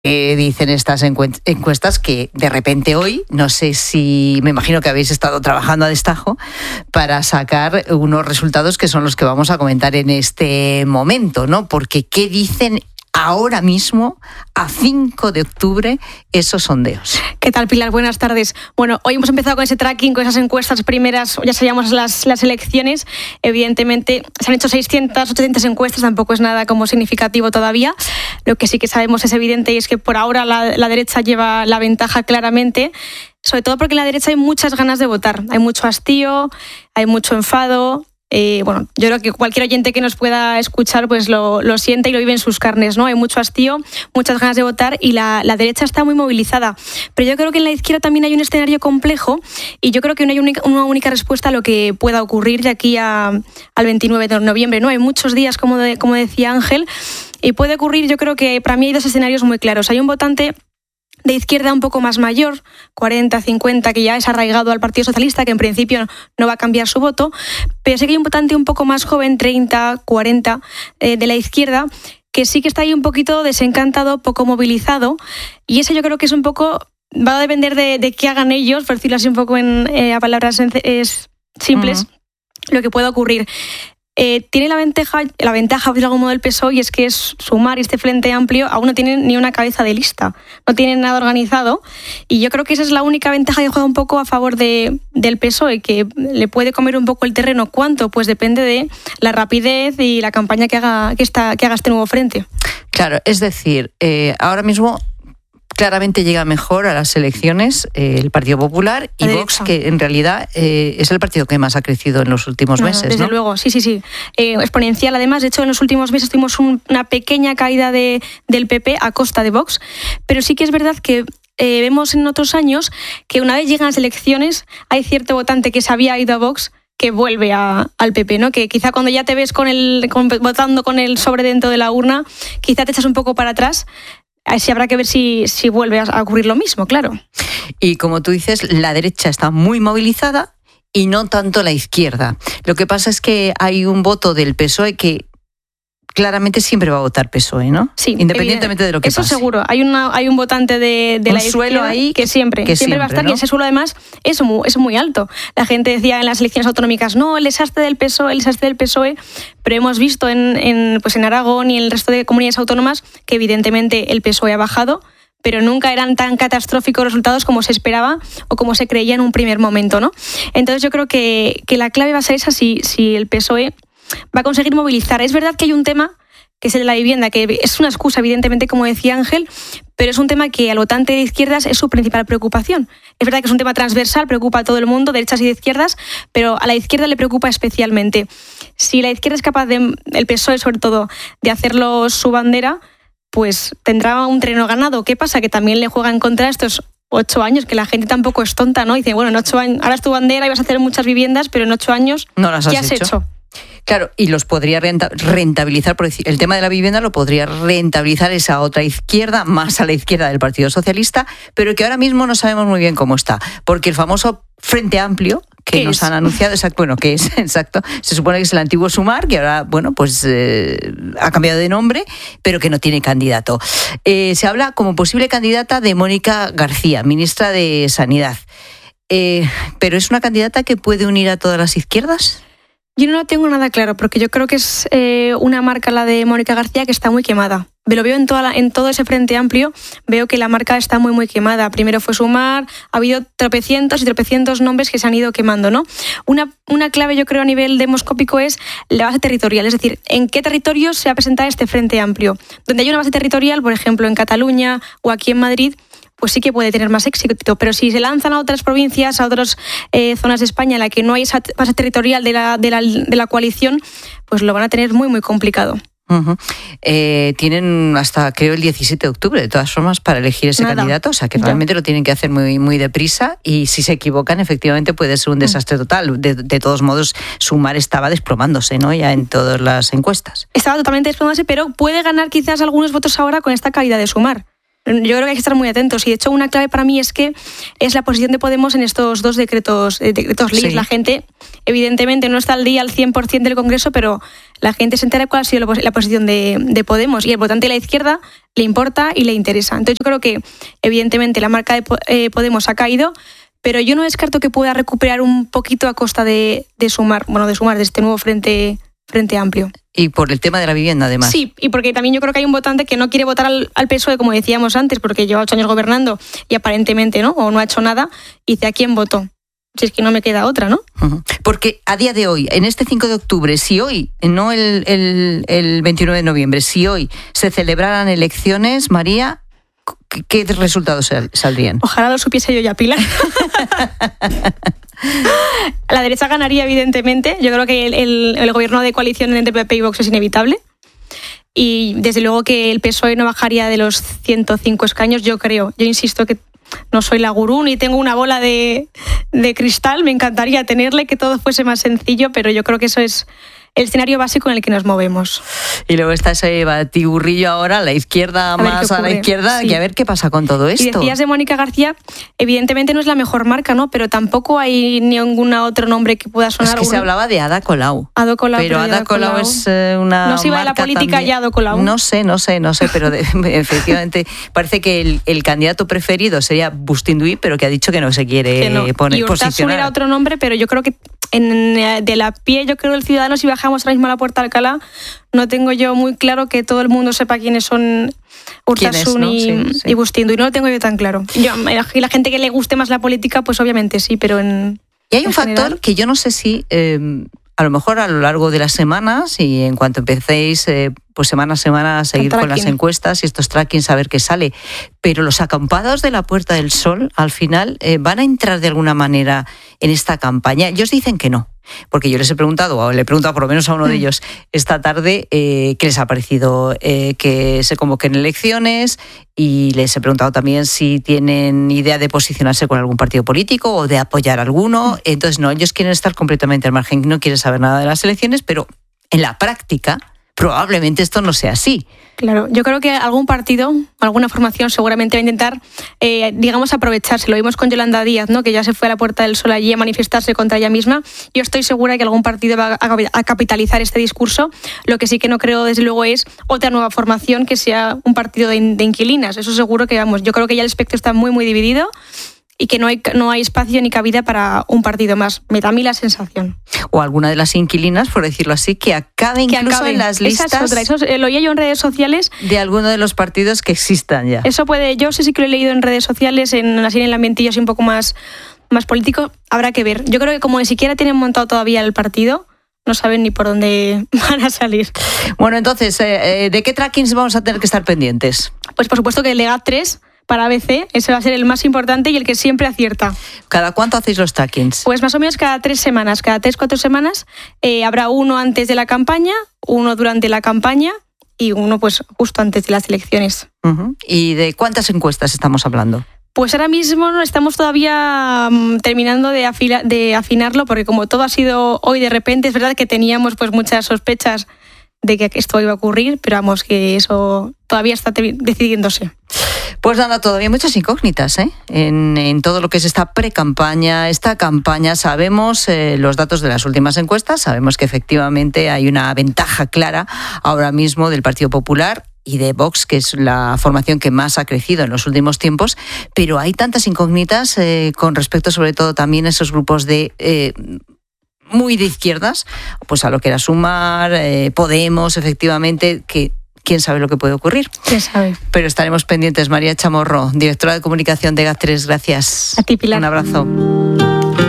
dicen estas encuestas que de repente hoy, no sé si, me imagino que habéis estado trabajando a destajo para sacar unos resultados que son los que vamos a comentar en este momento, ¿no? Porque ¿qué dicen ahora mismo, a 5 de octubre, esos sondeos? ¿Qué tal, Pilar? Buenas tardes. Bueno, hoy hemos empezado con ese tracking, con esas encuestas primeras, ya sabíamos las elecciones. Evidentemente, se han hecho 600, 800 encuestas, tampoco es nada como significativo todavía. Lo que sí que sabemos es evidente y es que por ahora la derecha lleva la ventaja claramente, sobre todo porque en la derecha hay muchas ganas de votar. Hay mucho hastío, hay mucho enfado. Bueno, yo creo que cualquier oyente que nos pueda escuchar pues lo siente y lo vive en sus carnes, ¿no? Hay mucho hastío, muchas ganas de votar y la derecha está muy movilizada. Pero yo creo que en la izquierda también hay un escenario complejo y yo creo que no hay una única respuesta a lo que pueda ocurrir de aquí al 29 de noviembre, ¿no? Hay muchos días, como decía Ángel, y puede ocurrir, yo creo que para mí hay dos escenarios muy claros. Hay un votante de izquierda un poco más mayor, 40, 50, que ya es arraigado al Partido Socialista, que en principio no va a cambiar su voto, pero sí que hay un votante un poco más joven, 30, 40, de la izquierda, que sí que está ahí un poquito desencantado, poco movilizado, y ese yo creo que es un poco, va a depender de qué hagan ellos, por decirlo así un poco a palabras simples, lo que pueda ocurrir. Tiene la ventaja, de algún modo, del PSOE, y es que es Sumar y este Frente Amplio aún no tienen ni una cabeza de lista, no tienen nada organizado, y yo creo que esa es la única ventaja que juega un poco a favor del PSOE, que le puede comer un poco el terreno. ¿Cuánto? Pues depende de la rapidez y la campaña que haga este nuevo frente. Claro, es decir, ahora mismo claramente llega mejor a las elecciones el Partido Popular y Vox, que en realidad es el partido que más ha crecido en los últimos meses, desde luego, sí. Exponencial, además. De hecho, en los últimos meses tuvimos una pequeña caída del PP a costa de Vox, pero sí que es verdad que vemos en otros años que una vez llegan las elecciones hay cierto votante que se había ido a Vox que vuelve al PP, ¿no? Que quizá cuando ya te ves votando con el sobre dentro de la urna, quizá te echas un poco para atrás. Así habrá que ver si vuelve a ocurrir lo mismo, claro. Y como tú dices, la derecha está muy movilizada y no tanto la izquierda. Lo que pasa es que hay un voto del PSOE que claramente siempre va a votar PSOE, ¿no? Sí, independientemente de lo que pase. Eso seguro. Hay un votante de la izquierda ahí que siempre va a estar, ¿no? Y ese suelo además es muy alto. La gente decía en las elecciones autonómicas, no, el desastre del PSOE, pero hemos visto en Aragón y en el resto de comunidades autónomas que evidentemente el PSOE ha bajado, pero nunca eran tan catastróficos resultados como se esperaba o como se creía en un primer momento, ¿no? Entonces yo creo que la clave va a ser esa, si el PSOE va a conseguir movilizar. Es verdad que hay un tema que es el de la vivienda, que es una excusa, evidentemente, como decía Ángel, pero es un tema que al votante de izquierdas es su principal preocupación. Es verdad que es un tema transversal, preocupa a todo el mundo, derechas y de izquierdas, pero a la izquierda le preocupa especialmente. Si la izquierda es capaz, el PSOE sobre todo, de hacerlo su bandera, pues tendrá un terreno ganado. ¿Qué pasa? Que también le juega en contra estos 8 años, que la gente tampoco es tonta, ¿no? Dice, bueno, en 8 años, ahora es tu bandera y vas a hacer muchas viviendas, pero en 8 años, no las ¿qué has hecho? Claro, y los podría rentabilizar, por decir, el tema de la vivienda lo podría rentabilizar esa otra izquierda, más a la izquierda del Partido Socialista, pero que ahora mismo no sabemos muy bien cómo está, porque el famoso Frente Amplio que nos han anunciado, ¿qué es? Exacto, se supone que es el antiguo Sumar, que ahora, ha cambiado de nombre, pero que no tiene candidato. Se habla como posible candidata de Mónica García, ministra de Sanidad, pero ¿es una candidata que puede unir a todas las izquierdas? Yo no lo tengo nada claro, porque yo creo que es una marca, la de Mónica García, que está muy quemada. Lo veo en todo ese Frente Amplio, veo que la marca está muy quemada. Primero fue Sumar, ha habido tropecientos y tropecientos nombres que se han ido quemando, ¿no? Una clave, yo creo, a nivel demoscópico es la base territorial, es decir, en qué territorio se va a presentar este Frente Amplio. Donde hay una base territorial, por ejemplo, en Cataluña o aquí en Madrid, pues sí que puede tener más éxito. Pero si se lanzan a otras provincias, a otras zonas de España en la que no hay esa base territorial de la coalición, pues lo van a tener muy complicado. Uh-huh. Tienen hasta, creo, el 17 de octubre, de todas formas, para elegir ese candidato. O sea, que realmente lo tienen que hacer muy deprisa, y si se equivocan, efectivamente puede ser un desastre total. De todos modos, Sumar estaba desplomándose, ¿no? Ya en todas las encuestas. Estaba totalmente desplomándose, pero puede ganar quizás algunos votos ahora con esta caída de Sumar. Yo creo que hay que estar muy atentos, y de hecho una clave para mí es la posición de Podemos en estos dos decretos leyes. Sí. La gente evidentemente no está al día al 100% del Congreso, pero la gente se entera cuál ha sido la posición de Podemos, y el votante de la izquierda le importa y le interesa. Entonces yo creo que evidentemente la marca de Podemos ha caído, pero yo no descarto que pueda recuperar un poquito a costa de sumar de este nuevo frente amplio. Y por el tema de la vivienda, además. Sí, y porque también yo creo que hay un votante que no quiere votar al PSOE, como decíamos antes, porque lleva 8 años gobernando y aparentemente no ha hecho nada, y dice: ¿a quién voto? Si es que no me queda otra, ¿no? Porque a día de hoy, en este 5 de octubre, si hoy, no el 29 de noviembre, si hoy se celebraran elecciones, María, ¿qué resultados saldrían? Ojalá lo supiese yo ya, Pilar. La derecha ganaría, evidentemente. Yo creo que el gobierno de coalición entre PP y Vox es inevitable. Y desde luego que el PSOE no bajaría de los 105 escaños, yo creo. Yo insisto que no soy la gurú ni tengo una bola de cristal. Me encantaría tenerle, que todo fuese más sencillo, pero yo creo que eso es el escenario básico en el que nos movemos. Y luego está ese batiburrillo ahora, la izquierda más a la izquierda, sí. Que a ver qué pasa con todo esto. Y decías de Mónica García, evidentemente no es la mejor marca, ¿no? Pero tampoco hay ningún otro nombre que pueda sonar. Es que se hablaba de Ada Colau. Pero Ada Colau es una ¿no se iba de la política también. Ya Ada Colau? No sé, pero efectivamente parece que el candidato preferido sería Bustinduy, pero que ha dicho que no se quiere y posicionar. Era otro nombre, pero yo creo que de la pie, yo creo que el Ciudadanos, si bajamos ahora mismo a la Puerta de Alcalá, no tengo yo muy claro que todo el mundo sepa quiénes son Urtasun y Bustinduy. No lo tengo yo tan claro. Y la gente que le guste más la política, pues obviamente sí, pero Y hay un factor que yo no sé si a lo mejor a lo largo de las semanas, y en cuanto empecéis pues semana a semana a seguir con las encuestas y estos trackings, a ver qué sale, pero los acampados de la Puerta del Sol al final van a entrar de alguna manera en esta campaña. Ellos dicen que no, porque yo les he preguntado, o le he preguntado por lo menos a uno de ellos esta tarde, qué les ha parecido que se convoquen elecciones, y les he preguntado también si tienen idea de posicionarse con algún partido político o de apoyar alguno. Entonces no, ellos quieren estar completamente al margen, no quieren saber nada de las elecciones, pero en la práctica probablemente esto no sea así. Claro, yo creo que algún partido, alguna formación seguramente va a intentar, aprovecharse. Lo vimos con Yolanda Díaz, ¿no? Que ya se fue a la Puerta del Sol allí a manifestarse contra ella misma. Yo estoy segura que algún partido va a capitalizar este discurso. Lo que sí que no creo, desde luego, es otra nueva formación que sea un partido de inquilinas. Eso seguro que, yo creo que ya el espectro está muy, muy dividido y que no hay espacio ni cabida para un partido más. Me da a mí la sensación. O alguna de las inquilinas, por decirlo así, que acabe incluso en las listas. Esa es otra. Eso lo oía yo en redes sociales. De alguno de los partidos que existan ya. Eso puede. Yo sí que lo he leído en redes sociales, en el ambientillo así un poco más político. Habrá que ver. Yo creo que como ni siquiera tienen montado todavía el partido, no saben ni por dónde van a salir. Bueno, entonces, ¿de qué trackings vamos a tener que estar pendientes? Pues por supuesto que el GAT3 para ABC, ese va a ser el más importante y el que siempre acierta. ¿Cada cuánto hacéis los trackings? Pues más o menos cada 3 semanas, cada 3-4 semanas. Habrá uno antes de la campaña, uno durante la campaña y uno pues justo antes de las elecciones. ¿Y de cuántas encuestas estamos hablando? Pues ahora mismo estamos todavía terminando de afinarlo, porque como todo ha sido hoy de repente, es verdad que teníamos pues muchas sospechas de que esto iba a ocurrir, pero vamos, que eso todavía está decidiéndose. Pues nada, todavía muchas incógnitas en todo lo que es esta pre-campaña, esta campaña. Sabemos los datos de las últimas encuestas, sabemos que efectivamente hay una ventaja clara ahora mismo del Partido Popular y de Vox, que es la formación que más ha crecido en los últimos tiempos, pero hay tantas incógnitas con respecto sobre todo también a esos grupos de muy de izquierdas, pues a lo que era Sumar, Podemos, efectivamente, que quién sabe lo que puede ocurrir. ¿Quién sabe? Pero estaremos pendientes. María Chamorro, directora de comunicación de GAT3, gracias. A ti, Pilar. Un abrazo.